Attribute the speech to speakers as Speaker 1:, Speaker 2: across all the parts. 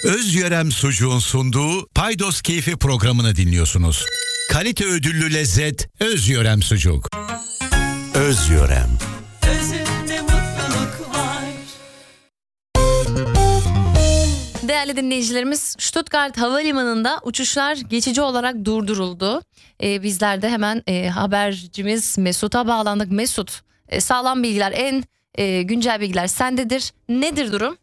Speaker 1: Özyörem Sucuğun sunduğu Paydos Keyfi programını dinliyorsunuz. Kalite ödüllü lezzet Özyörem Sucuk. Özyörem.
Speaker 2: Özünde mutluluk var.
Speaker 3: Değerli dinleyicilerimiz, Stuttgart Havalimanı'nda uçuşlar geçici olarak durduruldu. Bizler de hemen habercimiz Mesut'a bağlandık. Mesut, sağlam bilgiler, en güncel bilgiler sendedir. Nedir durum?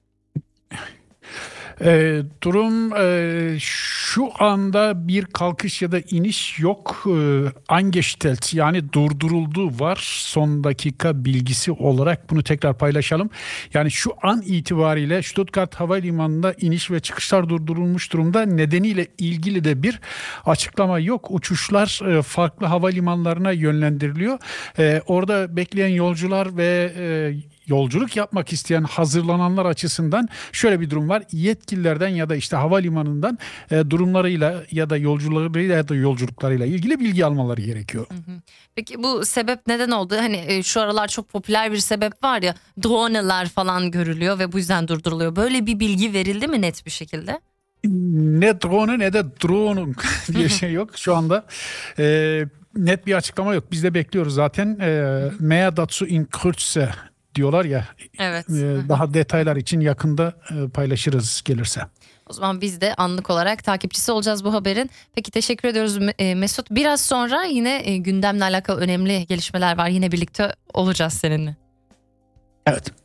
Speaker 4: Durum şu anda bir kalkış ya da iniş yok. Eingestellt yani durduruldu var. Son dakika bilgisi olarak bunu tekrar paylaşalım. Yani şu an itibariyle Stuttgart Havalimanı'nda iniş ve çıkışlar durdurulmuş durumda. Nedeniyle ilgili de bir açıklama yok. Uçuşlar farklı havalimanlarına yönlendiriliyor. Orada bekleyen yolcular ve yolculuk yapmak isteyen, hazırlananlar açısından şöyle bir durum var. Yetkililerden ya da işte havalimanından durumlarıyla ya da yolcularıyla ya da yolculuklarıyla ilgili bilgi almaları gerekiyor.
Speaker 3: Peki bu sebep neden oldu? Hani şu aralar çok popüler bir sebep var ya, drone'lar falan görülüyor ve bu yüzden durduruluyor. Böyle bir bilgi verildi mi net bir şekilde?
Speaker 4: Ne drone ne de drone'un diye şey yok şu anda. Net bir açıklama yok. Biz de bekliyoruz zaten. Mehr dazu in Kürze diyorlar ya.
Speaker 3: Evet.
Speaker 4: Daha detaylar için yakında paylaşırız gelirse.
Speaker 3: O zaman biz de anlık olarak takipçisi olacağız bu haberin. Peki, teşekkür ediyoruz Mesut. Biraz sonra yine gündemle alakalı önemli gelişmeler var. Yine birlikte olacağız seninle.
Speaker 4: Evet.